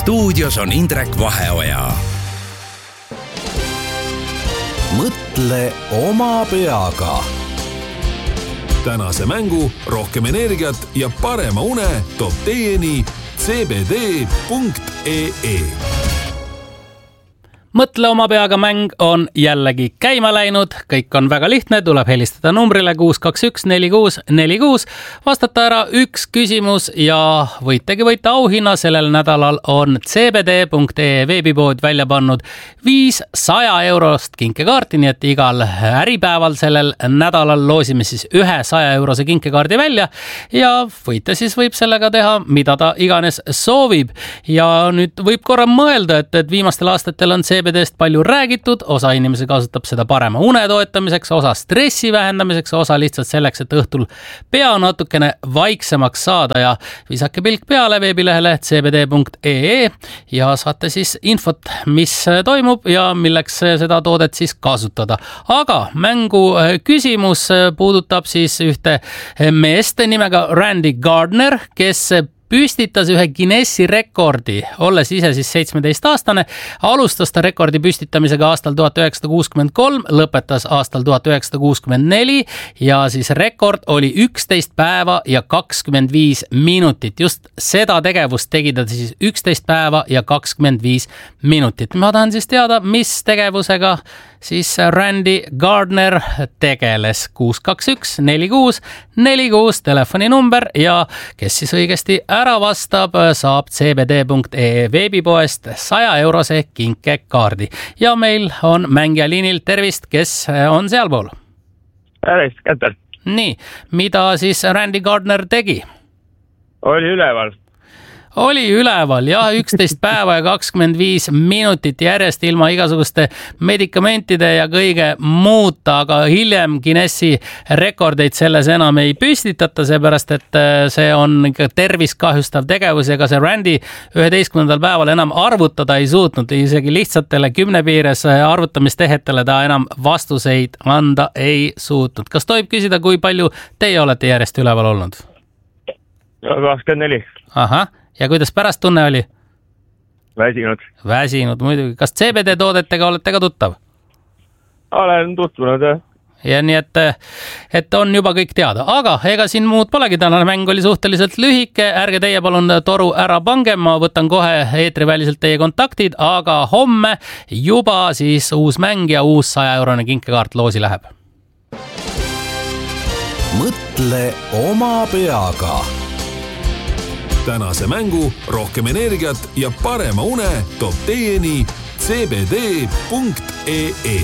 stuudios on Indrek Vaheoja. Mõtle oma peaga. Tänase mängu rohkem energiat ja parema une toob teieni cbd.ee. Mõtle oma peaga mäng on jällegi käima läinud. Kõik on väga lihtne, tuleb helistada numbrile 6214646, vastata ära üks küsimus ja võitegi võita auhinna. Sellel nädalal on cbd.ee veebipood välja pannud 500 eurost kinkekaarti, nii et igal äripäeval sellel nädalal loosime siis 100 eurose kinkekaardi välja ja võita siis võib sellega teha, mida ta iganes soovib. Ja nüüd võib korra mõelda, et viimastel aastatel on CBD-st palju räägitud, osa inimesi kasutab seda parema une toetamiseks, osa stressi vähendamiseks, osa lihtsalt selleks, et õhtul pea natukene vaiksemaks saada ja visake pilk peale veebilehele cbd.ee ja saate siis infot, mis toimub ja milleks seda toodet siis kasutada. Aga mängu küsimus puudutab siis ühte meest nimega Randy Gardner, kes püstitas ühe Guinessi rekordi, olles ise siis 17-aastane. Alustas ta rekordi püstitamisega aastal 1963, lõpetas aastal 1964 ja siis rekord oli 11 päeva ja 25 minutit. Just seda tegevust tegi ta siis 11 päeva ja 25 minutit. Ma tahan siis teada, mis tegevusega siis Randy Gardner tegeles. 6214646 telefoninumber ja kes siis õigesti ära vastab, saab cbd.ee veebipoest 100 eurose kinkekaardi. Ja meil on mängija liinil, tervist, kes on sealpool? Tervist, Käter. Nii, mida siis Randy Gardner tegi? Oli üleval, jah, 11 päeva ja 25 minutit järjest ilma igasuguste medikamentide ja kõige muuta, aga hiljem Guinessi rekordeid selles enam ei püstitata, seepärast, et see on ikka tervist kahjustav tegevus ja ka see Randy 11. päeval enam arvutada ei suutnud, isegi lihtsatele 10 piires arvutamistehetele ta enam vastuseid anda ei suutnud. Kas tohib küsida, kui palju teie olete järjest üleval olnud? 24. Ahah. Ja kuidas pärast tunne oli? Väsinud, muidugi. Kas CBD toodetega olete ka tuttav? Olen tutvunud, jah. Ja nii, et on juba kõik teada. Aga ega siin muud polegi, tänane mäng oli suhteliselt lühike. Ärge teie palun toru ära pange, ma võtan kohe eetriväliselt teie kontaktid, aga homme juba siis uus mäng ja uus 100 eurone kinkekaart loosi läheb. Mõtle oma peaga. Tänase mängu rohkem energiat ja parema une toob teieni cbd.ee.